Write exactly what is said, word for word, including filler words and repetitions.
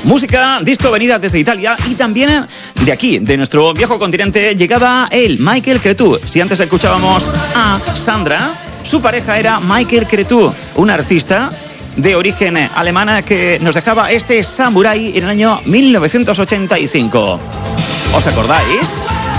Música, disco venida desde Italia y también de aquí, de nuestro viejo continente, llegaba él, Michael Cretu. Si antes escuchábamos a Sandra, su pareja era Michael Cretu, un artista de origen alemana que nos dejaba este Samurai en el año mil novecientos ochenta y cinco. ¿Os acordáis?